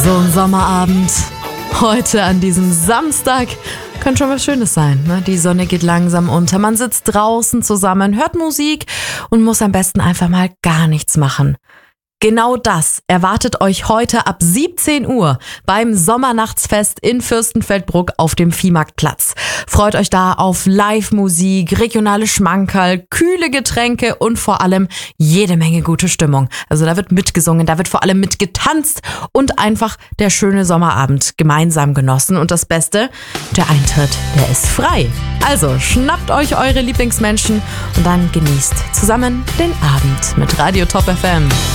So ein Sommerabend heute an diesem Samstag könnte schon was Schönes sein, ne? Die Sonne geht langsam unter, man sitzt draußen zusammen, hört Musik und muss am besten einfach mal gar nichts machen. Genau das erwartet euch heute ab 17 Uhr beim Sommernachtsfest in Fürstenfeldbruck auf dem Viehmarktplatz. Freut euch da auf Live-Musik, regionale Schmankerl, kühle Getränke und vor allem jede Menge gute Stimmung. Also da wird mitgesungen, da wird vor allem mitgetanzt und einfach der schöne Sommerabend gemeinsam genossen. Und das Beste, der Eintritt, der ist frei. Also schnappt euch eure Lieblingsmenschen und dann genießt zusammen den Abend mit Radio Top FM.